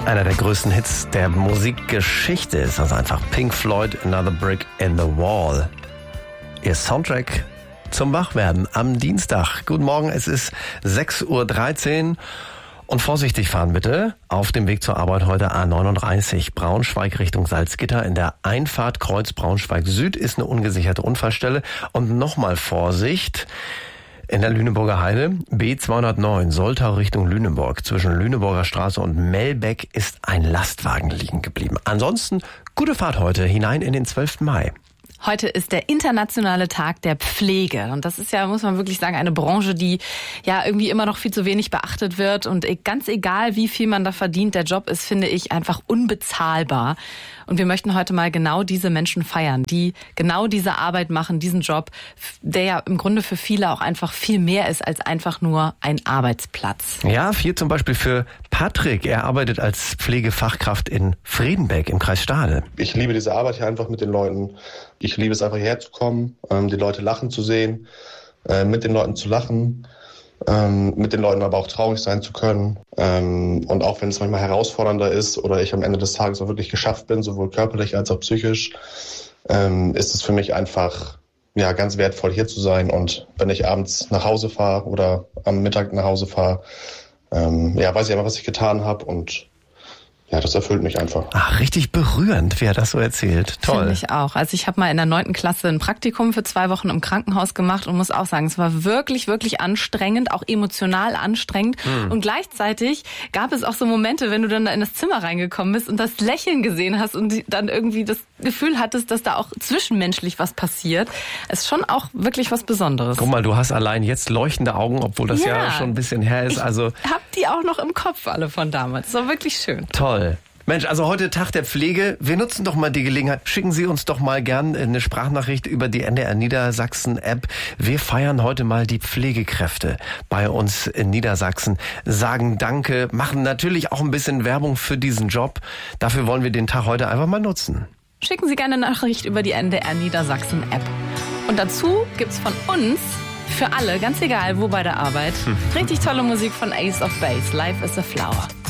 Einer der größten Hits der Musikgeschichte ist also einfach Pink Floyd, Another Brick in the Wall. Ihr Soundtrack zum Wachwerden am Dienstag. Guten Morgen, es ist 6:13 Uhr. Und vorsichtig fahren bitte. Auf dem Weg zur Arbeit heute A39 Braunschweig Richtung Salzgitter. In der Einfahrt Kreuz Braunschweig Süd ist eine ungesicherte Unfallstelle. Und nochmal Vorsicht. In der Lüneburger Heide, B209, Soltau Richtung Lüneburg. Zwischen Lüneburger Straße und Melbeck ist ein Lastwagen liegen geblieben. Ansonsten gute Fahrt heute hinein in den 12. Mai. Heute ist der internationale Tag der Pflege. Und das ist ja, muss man wirklich sagen, eine Branche, die ja irgendwie immer noch viel zu wenig beachtet wird. Und ganz egal, wie viel man da verdient, der Job ist, finde ich, einfach unbezahlbar. Und wir möchten heute mal genau diese Menschen feiern, die genau diese Arbeit machen, diesen Job, der ja im Grunde für viele auch einfach viel mehr ist als einfach nur ein Arbeitsplatz. Ja, viel zum Beispiel für Patrick. Er arbeitet als Pflegefachkraft in Fredenbeck im Kreis Stade. Ich liebe diese Arbeit hier einfach mit den Leuten. Ich liebe es einfach hierher zu kommen, die Leute lachen zu sehen, mit den Leuten zu lachen, mit den Leuten aber auch traurig sein zu können. Und auch wenn es manchmal herausfordernder ist oder ich am Ende des Tages auch wirklich geschafft bin, sowohl körperlich als auch psychisch, ist es für mich einfach ganz wertvoll, hier zu sein. Und wenn ich abends nach Hause fahre oder am Mittag nach Hause fahre, weiß ich einfach, was ich getan habe, und das erfüllt mich einfach. Ach, richtig berührend, wie er das so erzählt. Toll. Finde ich auch. Also ich habe mal in der 9. Klasse ein Praktikum für 2 Wochen im Krankenhaus gemacht und muss auch sagen, es war wirklich, wirklich anstrengend, auch emotional anstrengend. Und gleichzeitig gab es auch so Momente, wenn du dann da in das Zimmer reingekommen bist und das Lächeln gesehen hast und dann irgendwie das Gefühl hattest, dass da auch zwischenmenschlich was passiert. Es ist schon auch wirklich was Besonderes. Guck mal, du hast allein jetzt leuchtende Augen, obwohl das ja schon ein bisschen her ist. Also ich hab die auch noch im Kopf, alle von damals. Das war wirklich schön. Toll. Mensch, also heute Tag der Pflege. Wir nutzen doch mal die Gelegenheit. Schicken Sie uns doch mal gern eine Sprachnachricht über die NDR Niedersachsen App. Wir feiern heute mal die Pflegekräfte bei uns in Niedersachsen. Sagen Danke, machen natürlich auch ein bisschen Werbung für diesen Job. Dafür wollen wir den Tag heute einfach mal nutzen. Schicken Sie gerne eine Nachricht über die NDR Niedersachsen App. Und dazu gibt's von uns für alle, ganz egal wo bei der Arbeit, richtig tolle Musik von Ace of Base. Life is a Flower.